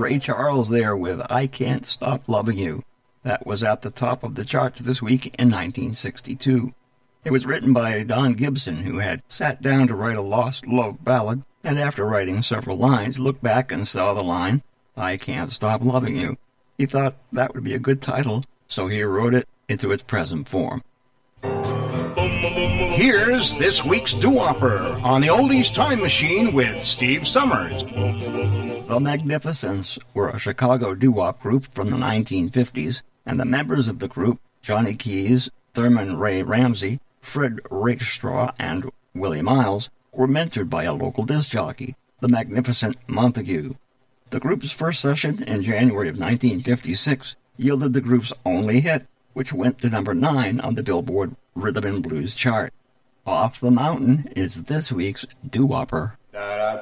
Ray Charles there with I Can't Stop Loving You. That was at the top of the charts this week in 1962. It was written by Don Gibson, who had sat down to write a lost love ballad, and after writing several lines, looked back and saw the line, I Can't Stop Loving You. He thought that would be a good title, so he wrote it into its present form. Here's this week's doo-wopper on the Oldies Time Machine with Steve Summers. The Magnificents were a Chicago doo-wop group from the 1950s, and the members of the group, Johnny Keys, Thurman Ray Ramsey, Fred Rakestraw, and Willie Miles, were mentored by a local disc jockey, the Magnificent Montague. The group's first session in January of 1956 yielded the group's only hit, which went to number 9 on the Billboard Rhythm and Blues chart. Off the Mountain is this week's doo-wopper. Da